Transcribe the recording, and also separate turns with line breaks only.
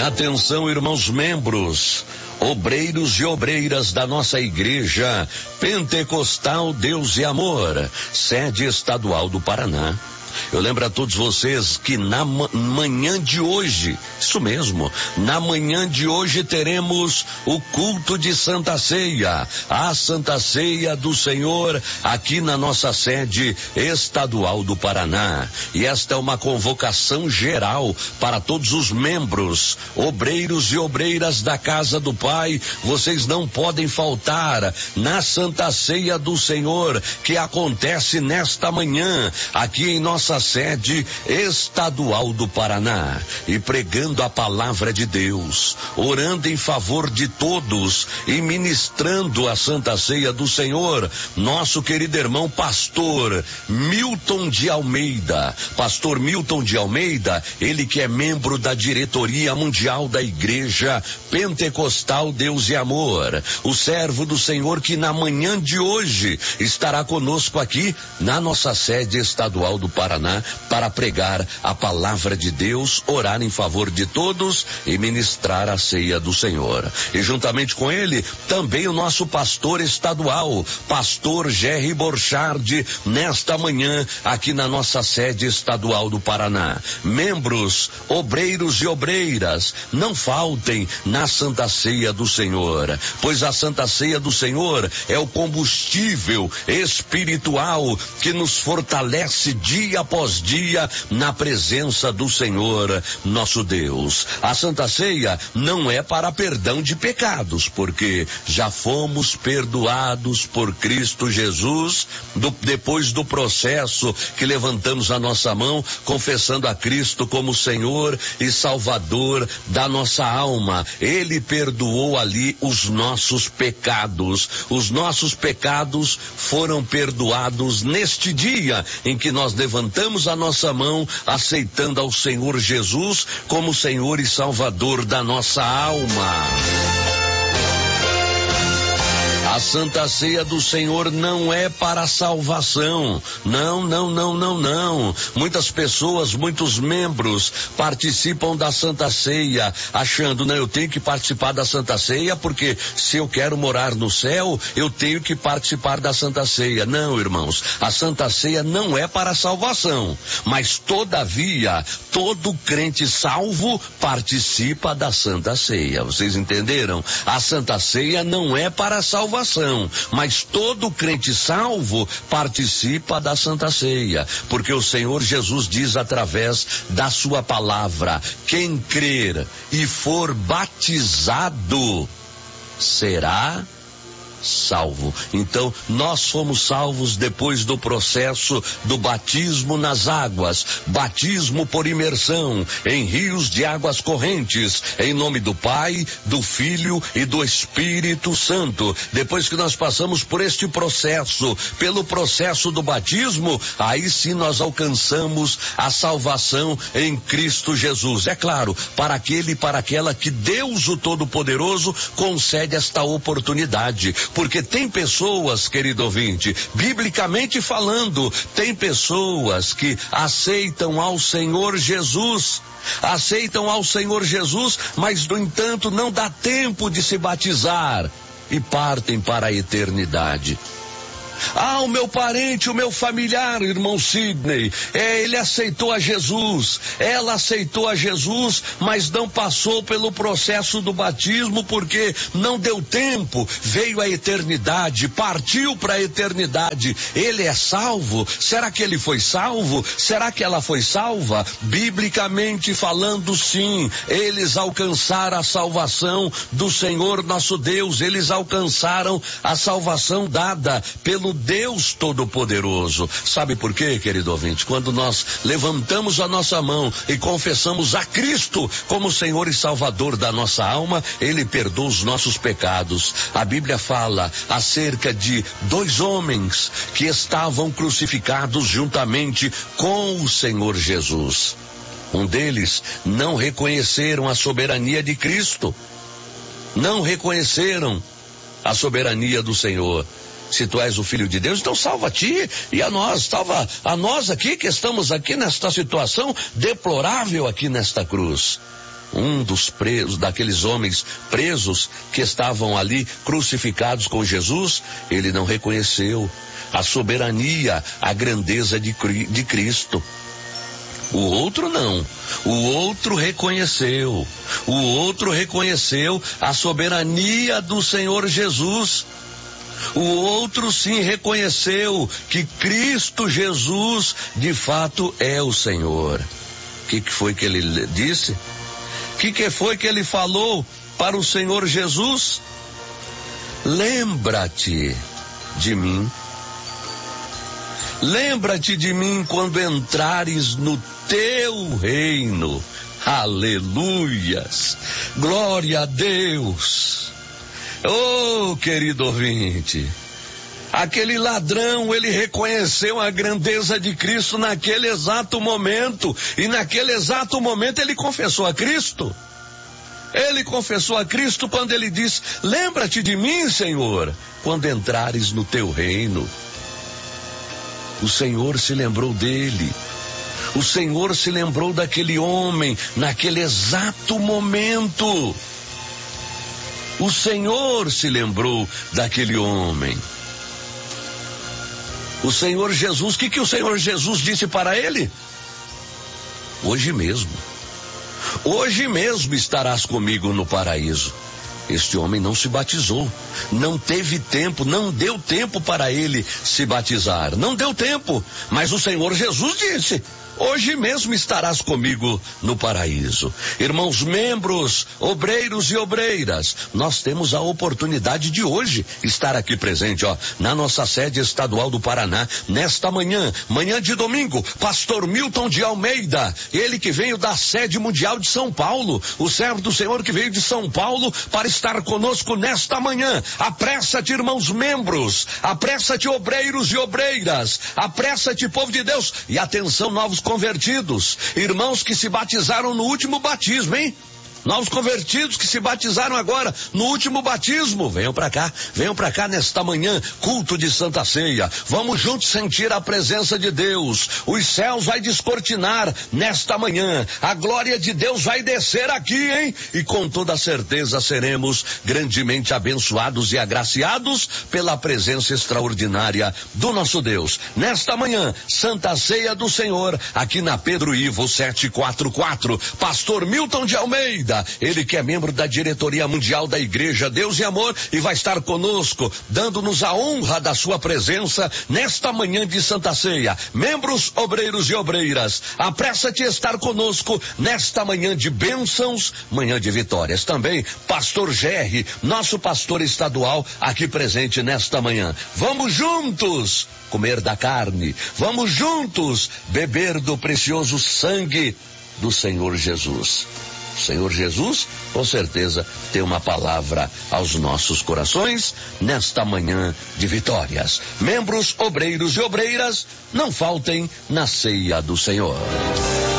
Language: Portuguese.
atenção, irmãos membros, obreiros e obreiras da nossa igreja Pentecostal Deus e Amor, sede estadual do Paraná. Eu lembro a todos vocês que na manhã de hoje, isso mesmo, na manhã de hoje teremos o culto de Santa Ceia, a Santa Ceia do Senhor, aqui na nossa sede estadual do Paraná. E esta é uma convocação geral para todos os membros, obreiros e obreiras da casa do Pai. Vocês não podem faltar na Santa Ceia do Senhor, que acontece nesta manhã, aqui em nossa sede estadual do Paraná, e pregando a palavra de Deus, orando em favor de todos e ministrando a Santa Ceia do Senhor, nosso querido irmão pastor Milton de Almeida. Pastor Milton de Almeida, ele que é membro da diretoria mundial da Igreja Pentecostal Deus e Amor, o servo do Senhor que na manhã de hoje estará conosco aqui na nossa sede estadual do Paraná para pregar a palavra de Deus, orar em favor de todos e ministrar a ceia do Senhor. E juntamente com ele, também o nosso pastor estadual, pastor Jerry Borchardt, nesta manhã, aqui na nossa sede estadual do Paraná. Membros, obreiros e obreiras, não faltem na Santa Ceia do Senhor, pois a Santa Ceia do Senhor é o combustível espiritual que nos fortalece dia após dia na presença do Senhor nosso Deus. A Santa Ceia não é para perdão de pecados, porque já fomos perdoados por Cristo Jesus, depois do processo que levantamos a nossa mão, confessando a Cristo como Senhor e Salvador da nossa alma. Ele perdoou ali os nossos pecados. Os nossos pecados foram perdoados neste dia em que nós levantamos a nossa mão, aceitando ao Senhor Jesus como Senhor e Salvador da nossa alma. A Santa Ceia do Senhor não é para salvação. Não. Muitas pessoas, muitos membros participam da Santa Ceia, achando, eu tenho que participar da Santa Ceia porque se eu quero morar no céu, eu tenho que participar da Santa Ceia. Não, irmãos, a Santa Ceia não é para salvação, mas todavia, todo crente salvo participa da Santa Ceia. Vocês entenderam? A Santa Ceia não é para salvação, mas todo crente salvo participa da Santa Ceia, porque o Senhor Jesus diz através da sua palavra: quem crer e for batizado será salvo. Então, nós fomos salvos depois do processo do batismo nas águas, batismo por imersão em rios de águas correntes, em nome do Pai, do Filho e do Espírito Santo. Depois que nós passamos por este processo, pelo processo do batismo, aí sim nós alcançamos a salvação em Cristo Jesus. É claro, para aquele e para aquela que Deus o Todo-Poderoso concede esta oportunidade. Porque tem pessoas, querido ouvinte, biblicamente falando, tem pessoas que aceitam ao Senhor Jesus, mas no entanto não dá tempo de se batizar e partem para a eternidade. O meu parente, o meu familiar, irmão Sidney, ele aceitou a Jesus, ela aceitou a Jesus, mas não passou pelo processo do batismo porque não deu tempo, veio a eternidade, partiu para a eternidade. Ele é salvo? Será que ele foi salvo? Será que ela foi salva? Biblicamente falando, sim, eles alcançaram a salvação do Senhor nosso Deus, eles alcançaram a salvação dada pelo Deus Todo-Poderoso. Sabe por quê, querido ouvinte? Quando nós levantamos a nossa mão e confessamos a Cristo como Senhor e Salvador da nossa alma, Ele perdoa os nossos pecados. A Bíblia fala acerca de 2 homens que estavam crucificados juntamente com o Senhor Jesus. Um deles não reconheceram a soberania de Cristo, não reconheceram a soberania do Senhor. Se tu és o Filho de Deus, então salva a ti e a nós, salva a nós aqui que estamos aqui nesta situação deplorável aqui nesta cruz. um dos presos, daqueles homens presos que estavam ali crucificados com Jesus, ele não reconheceu a soberania, a grandeza de Cristo. O outro não. O outro reconheceu. O outro reconheceu a soberania do Senhor Jesus. O outro sim reconheceu que Cristo Jesus de fato é o Senhor. O que foi que ele disse? O que foi que ele falou para o Senhor Jesus? Lembra-te de mim. Lembra-te de mim quando entrares no teu reino. Aleluias! Glória a Deus! Oh, querido ouvinte, aquele ladrão, ele reconheceu a grandeza de Cristo naquele exato momento, e naquele exato momento ele confessou a Cristo. Ele confessou a Cristo quando ele disse: lembra-te de mim, Senhor, quando entrares no teu reino. O Senhor se lembrou dele. O Senhor se lembrou daquele homem naquele exato momento. O Senhor se lembrou daquele homem. O Senhor Jesus, o que o Senhor Jesus disse para ele? Hoje mesmo estarás comigo no paraíso. Este homem não se batizou, não teve tempo, não deu tempo para ele se batizar, não deu tempo, mas o Senhor Jesus disse: hoje mesmo estarás comigo no paraíso. Irmãos, membros, obreiros e obreiras, nós temos a oportunidade de hoje estar aqui presente, na nossa sede estadual do Paraná, nesta manhã de domingo. Pastor Milton de Almeida, ele que veio da sede mundial de São Paulo, o servo do Senhor que veio de São Paulo para estar conosco nesta manhã. Apressa-te, irmãos membros, apressa-te, obreiros e obreiras, apressa-te, povo de Deus, e atenção, novos convertidos, irmãos que se batizaram no último batismo, hein? Novos convertidos que se batizaram agora no último batismo, venham para cá nesta manhã, culto de Santa Ceia. Vamos juntos sentir a presença de Deus. Os céus vai descortinar nesta manhã. A glória de Deus vai descer aqui, hein? E com toda certeza seremos grandemente abençoados e agraciados pela presença extraordinária do nosso Deus. Nesta manhã, Santa Ceia do Senhor, aqui na Pedro Ivo 744. Pastor Milton de Almeida, ele que é membro da diretoria mundial da Igreja Deus e Amor, e vai estar conosco, dando-nos a honra da sua presença nesta manhã de Santa Ceia. Membros, obreiros e obreiras, apressa-te a estar conosco nesta manhã de bênçãos, manhã de vitórias. Também, Pastor Gerry, nosso pastor estadual, aqui presente nesta manhã. Vamos juntos comer da carne, vamos juntos beber do precioso sangue do Senhor Jesus. O Senhor Jesus, com certeza, tem uma palavra aos nossos corações nesta manhã de vitórias. Membros, obreiros e obreiras, não faltem na ceia do Senhor.